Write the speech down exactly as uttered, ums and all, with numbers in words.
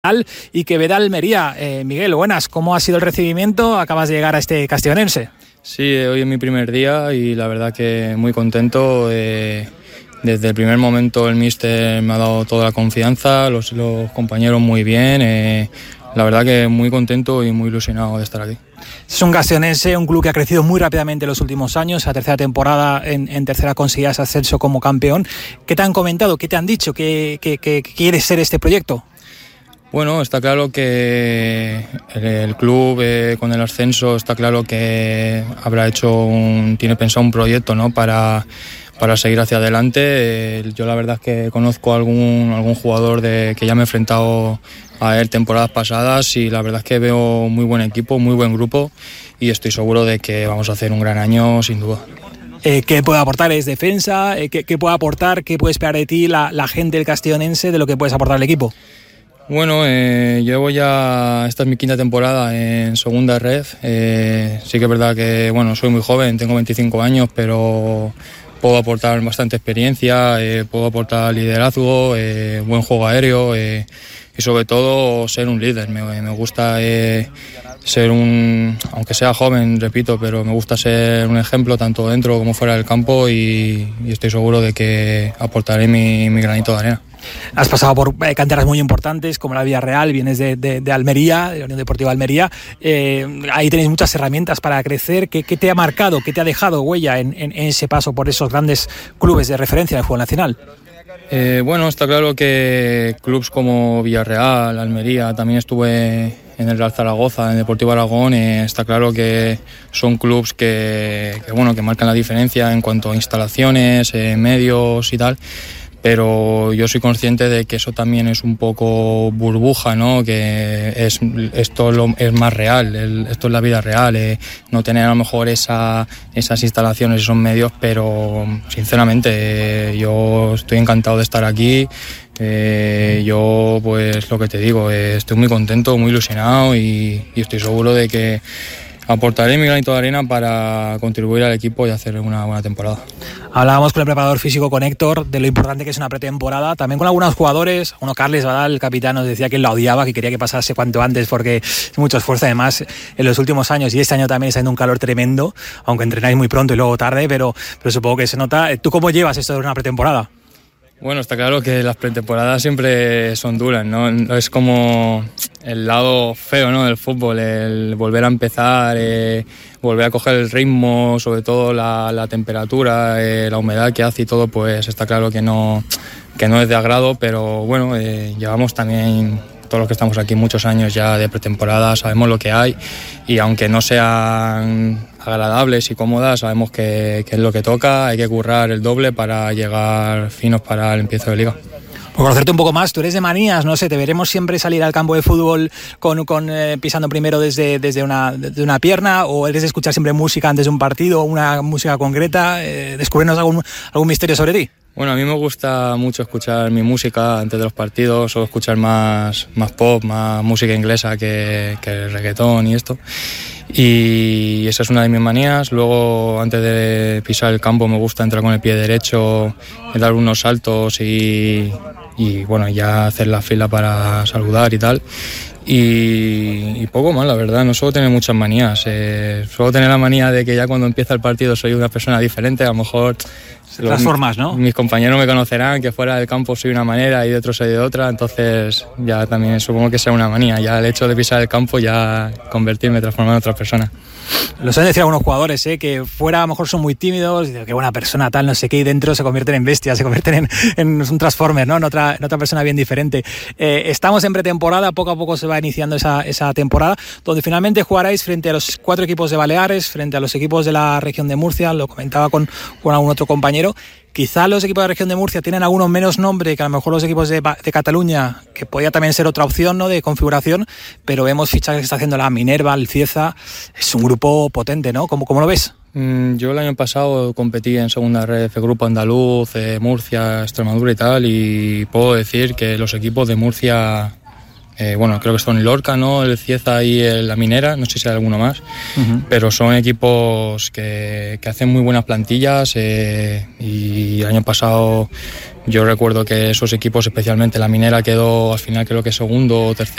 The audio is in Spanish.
y que ve de Almería. Eh, Miguel, buenas, ¿cómo ha sido el recibimiento? Acabas de llegar a este castellonense. Sí, hoy es mi primer día y la verdad que muy contento. Eh, desde el primer momento el míster me ha dado toda la confianza, los, los compañeros muy bien. Eh, la verdad que muy contento y muy ilusionado de estar aquí. Es un castellonense, un club que ha crecido muy rápidamente en los últimos años. La tercera temporada en, en tercera conseguías ascenso como campeón. ¿Qué te han comentado? ¿Qué te han dicho? ¿Qué, qué, qué quiere ser este proyecto? Bueno, está claro que el, el club eh, con el ascenso está claro que habrá hecho un, tiene pensado un proyecto, ¿no? para, para seguir hacia adelante. Eh, yo la verdad es que conozco a algún, algún jugador de, que ya me he enfrentado a él temporadas pasadas y la verdad es que veo muy buen equipo, muy buen grupo y estoy seguro de que vamos a hacer un gran año sin duda. Eh, ¿Qué puede aportar? ¿Es defensa? Eh, ¿qué, ¿Qué puede aportar? ¿Qué puede esperar de ti la, la gente del castellonense de lo que puedes aportar al equipo? Bueno, eh, llevo ya, esta es mi quinta temporada en segunda red. Eh, sí que es verdad que, bueno, soy muy joven, tengo veinticinco años, pero puedo aportar bastante experiencia, eh, puedo aportar liderazgo, eh, buen juego aéreo eh, y sobre todo ser un líder. Me, me gusta eh, ser un, aunque sea joven, repito, pero me gusta ser un ejemplo tanto dentro como fuera del campo y, y estoy seguro de que aportaré mi, mi granito de arena. Has pasado por eh, canteras muy importantes como la Villarreal, vienes de, de, de Almería, de la Unión Deportiva Almería. Eh, ahí tenéis muchas herramientas para crecer. ¿Qué, qué te ha marcado, qué te ha dejado huella en, en, en ese paso por esos grandes clubes de referencia del fútbol nacional? Eh, bueno, está claro que clubes como Villarreal, Almería, también estuve en el Real Zaragoza, en el Deportivo Aragón, eh, está claro que son clubes que, que, bueno, que marcan la diferencia en cuanto a instalaciones, eh, medios y tal. Pero yo soy consciente de que eso también es un poco burbuja, ¿no? Que es, esto lo, es más real, el, esto es la vida real, eh, no tener a lo mejor esa, esas instalaciones, esos medios, pero sinceramente eh, yo estoy encantado de estar aquí. Eh, yo pues lo que te digo, eh, estoy muy contento, muy ilusionado y, y estoy seguro de que aportaré mi granito de arena para contribuir al equipo y hacer una buena temporada. Hablábamos con el preparador físico, con Héctor, de lo importante que es una pretemporada, también con algunos jugadores. Uno, Carles Badal, el capitán, nos decía que él la odiaba, que quería que pasase cuanto antes porque es mucho esfuerzo además en los últimos años y este año también está haciendo un calor tremendo, aunque entrenáis muy pronto y luego tarde, pero, pero supongo que se nota. ¿Tú cómo llevas esto de una pretemporada? Bueno, está claro que las pretemporadas siempre son duras, ¿no? Es como el lado feo, ¿no?, del fútbol, el volver a empezar, eh, volver a coger el ritmo, sobre todo la, la temperatura, eh, la humedad que hace y todo, pues está claro que no, que no es de agrado, pero bueno, eh, llevamos también, todos los que estamos aquí, muchos años ya de pretemporada, sabemos lo que hay y aunque no sean agradables y cómodas, sabemos que, que es lo que toca, hay que currar el doble para llegar finos para el empiezo de liga. Por conocerte un poco más, tú eres de Manías, no sé, te veremos siempre salir al campo de fútbol con, con eh, pisando primero desde, desde una, desde una pierna, o eres de escuchar siempre música antes de un partido, una música concreta. Eh, descúbrenos algún, algún misterio sobre ti. Bueno, a mí me gusta mucho escuchar mi música antes de los partidos, o escuchar más, más pop, más música inglesa que, que el reggaetón y esto. Y esa es una de mis manías. Luego, antes de pisar el campo, me gusta entrar con el pie derecho, dar unos saltos y, y bueno, ya hacer la fila para saludar y tal. Y, y poco más, la verdad, no suelo tener muchas manías. Eh, suelo tener la manía de que ya cuando empieza el partido soy una persona diferente, a lo mejor se transformas, ¿no? Mis compañeros me conocerán que fuera del campo soy una manera y de otro soy de otra, entonces ya también supongo que sea una manía, ya el hecho de pisar el campo ya convertirme, transformarme en otra persona. Lo suelen decir algunos jugadores, ¿eh? Que fuera a lo mejor son muy tímidos, y que buena persona, tal, no sé qué, y dentro se convierten en bestias, se convierten en, en un transformer, ¿no? En otra, en otra persona bien diferente. Eh, estamos en pretemporada, poco a poco se va iniciando esa, esa temporada, donde finalmente jugaréis frente a los cuatro equipos de Baleares, frente a los equipos de la región de Murcia, lo comentaba con, con algún otro compañero. Quizá los equipos de la región de Murcia tienen algunos menos nombre que a lo mejor los equipos de, de Cataluña, que podría también ser otra opción, ¿no?, de configuración, pero vemos fichajes que está haciendo la Minerva, el Cieza, es un grupo potente, ¿no? ¿Cómo, cómo lo ves? Mm, yo el año pasado competí en segunda red, Grupo Andaluz, eh, Murcia, Extremadura y tal, y puedo decir que los equipos de Murcia Eh, bueno, creo que son el Lorca, ¿no? El Cieza y el, la Minera, no sé si hay alguno más, uh-huh. pero son equipos que, que hacen muy buenas plantillas eh, y el año pasado yo recuerdo que esos equipos, especialmente la Minera, quedó al final creo que segundo o tercero